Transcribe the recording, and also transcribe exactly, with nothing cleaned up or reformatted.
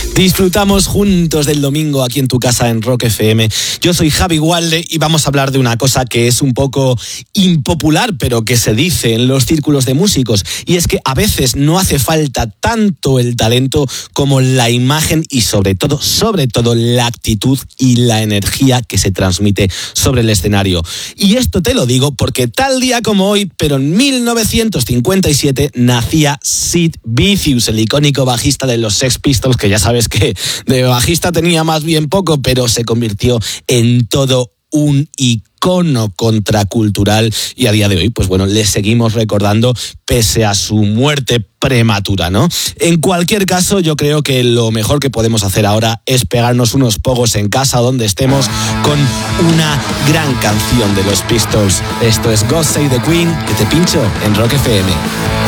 Disfrutamos juntos del domingo aquí en tu casa en Rock F M. Yo soy Javi Walde y vamos a hablar de una cosa que es un poco impopular, pero que se dice en los círculos de músicos. Y es que a veces no hace falta tanto el talento como la imagen y sobre todo, sobre todo la actitud y la energía que se transmite sobre el escenario. Y esto te lo digo porque tal día como hoy, pero en mil novecientos cincuenta y siete, nacía Sid Vicious, el icónico bajista de los Sex Pistols, que ya sabes que de bajista tenía más bien poco, pero se convirtió en todo un icono contracultural y a día de hoy, pues bueno, le seguimos recordando pese a su muerte prematura, ¿no? En cualquier caso, yo creo que lo mejor que podemos hacer ahora es pegarnos unos pogos en casa donde estemos con una gran canción de los Pistols. Esto es God Save the Queen, que te pincho en Rock F M.